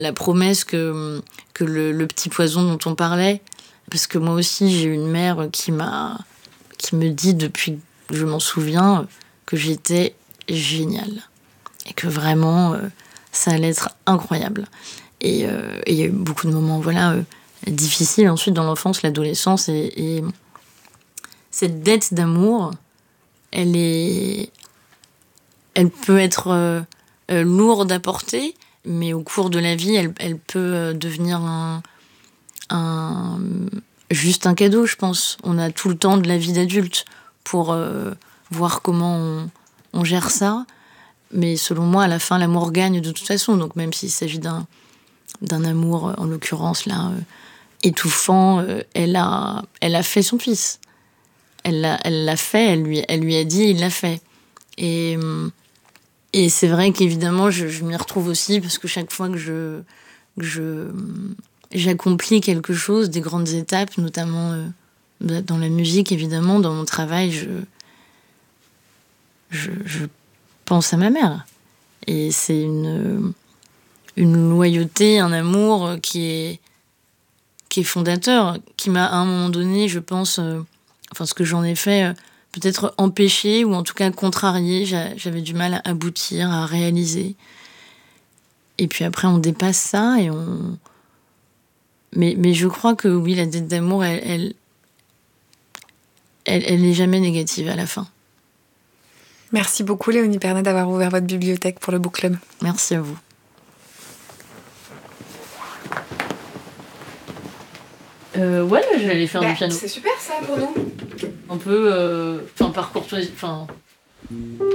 la promesse que le petit poison dont on parlait, parce que moi aussi j'ai une mère qui me dit depuis que je m'en souviens que j'étais géniale et que vraiment ça allait être incroyable. Et il y a eu beaucoup de moments difficiles ensuite dans l'enfance, l'adolescence, et cette dette d'amour, elle peut être lourde à porter, mais au cours de la vie, elle peut devenir juste un cadeau, je pense. On a tout le temps de la vie d'adulte pour voir comment on gère ça. Mais selon moi, à la fin, l'amour gagne de toute façon. Donc même s'il s'agit d'un amour, en l'occurrence, là, étouffant, elle a fait son fils. Elle l'a fait, elle lui a dit, il l'a fait. Et c'est vrai qu'évidemment, je m'y retrouve aussi, parce que chaque fois que j'accomplis quelque chose, des grandes étapes, notamment dans la musique, évidemment, dans mon travail, je pense à ma mère. Et c'est une loyauté, un amour qui est fondateur, qui m'a, à un moment donné, je pense, ce que j'en ai fait, peut-être empêché, ou en tout cas contrarié. J'avais du mal à aboutir, à réaliser. Et puis après, on dépasse ça, et Mais je crois que oui, la dette d'amour, elle n'est jamais négative à la fin. Merci beaucoup, Léonie Pernet, d'avoir ouvert votre bibliothèque pour le Book Club. Merci à vous. J'allais faire du piano. C'est super ça pour nous. Un peu, par courtoisie,